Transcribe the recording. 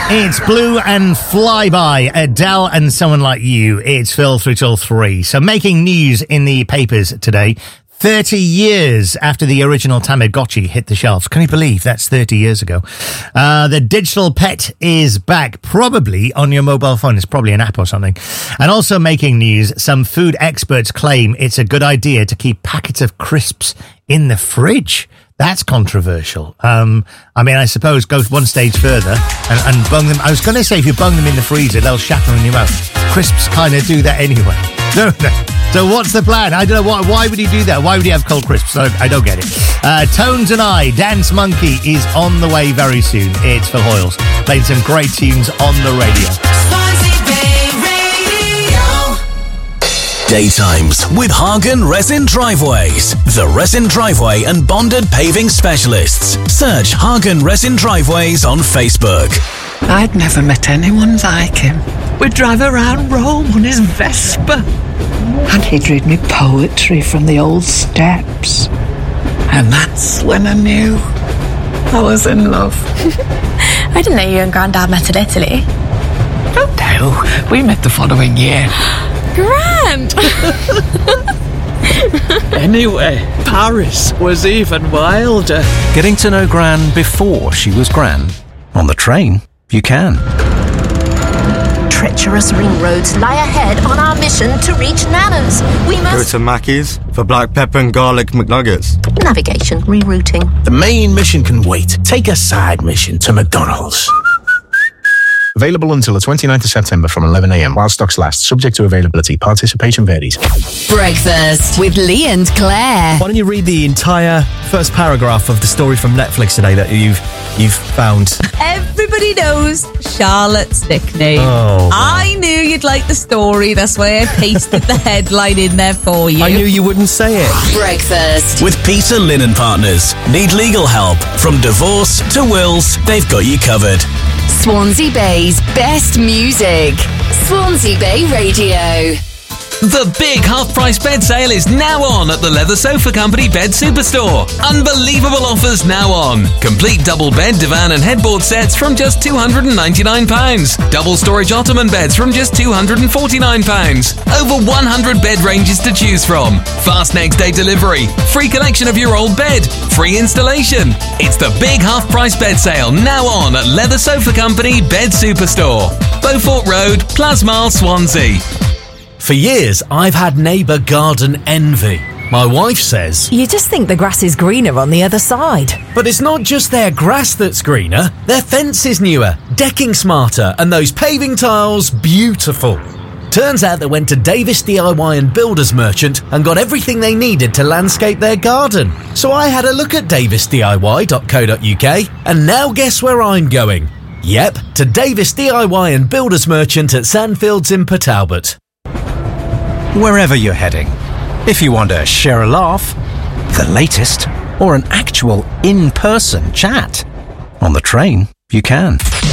It's Blue and Flyby, Adele and Someone Like You. It's Phil through till 3. So making news in the papers today, 30 years after the original Tamagotchi hit the shelves. Can you believe that's 30 years ago? The digital pet is back, probably on your mobile phone. It's probably an app or something. And also making news, some food experts claim it's a good idea to keep packets of crisps in the fridge. That's controversial. I mean, I suppose go one stage further and bung them. I was going to say if you bung them in the freezer, they'll shatter in your mouth. Crisps kind of do that anyway. Don't they? So what's the plan? I don't know. Why would he do that? Why would he have cold crisps? I don't get it. Tones and I, Dance Monkey, is on the way very soon. It's Phil Hoyles playing some great tunes on the radio. Daytimes with Hagen Resin Driveways. The Resin Driveway and Bonded Paving Specialists. Search Hagen Resin Driveways on Facebook. I'd never met anyone like him. We'd drive around Rome on his Vespa. And he'd read me poetry from the old steps. And that's when I knew I was in love. I didn't know you and Grandad met in Italy. Oh no, we met the following year. Grand! Anyway, Paris was even wilder. Getting to know Gran before she was Gran. On the train, you can. Treacherous ring roads lie ahead on our mission to reach Nana's. We Go must... to Mackey's for black pepper and garlic McNuggets. Navigation, rerouting. The main mission can wait. Take a side mission to McDonald's. Available until the 29th of September from 11 a.m. while stocks last. Subject to availability. Participation varies. Breakfast with Lee and Claire. Why don't you read the entire first paragraph of the story from Netflix today that you've found? Everybody knows Charlotte Stickney. Oh, I knew you'd like the story. That's why I pasted the headline in there for you. I knew you wouldn't say it. Breakfast with Peter Linen Partners. Need legal help? From divorce to wills, they've got you covered. Swansea Bay's best music. Swansea Bay Radio. The big half-price bed sale is now on at the Leather Sofa Company Bed Superstore. Unbelievable offers now on. Complete double bed, divan and headboard sets from just £299. Double storage ottoman beds from just £249. Over 100 bed ranges to choose from. Fast next day delivery. Free collection of your old bed. Free installation. It's the big half-price bed sale now on at Leather Sofa Company Bed Superstore. Beaufort Road, Plasmar, Swansea. For years, I've had neighbour garden envy. My wife says, you just think the grass is greener on the other side. But it's not just their grass that's greener. Their fence is newer, decking smarter, and those paving tiles beautiful. Turns out they went to Davis DIY and Builders Merchant and got everything they needed to landscape their garden. So I had a look at davisdiy.co.uk, and now guess where I'm going? Yep, to Davis DIY and Builders Merchant at Sandfields in Port Talbot. Wherever you're heading, if you want to share a laugh, the latest, or an actual in-person chat, on the train, you can.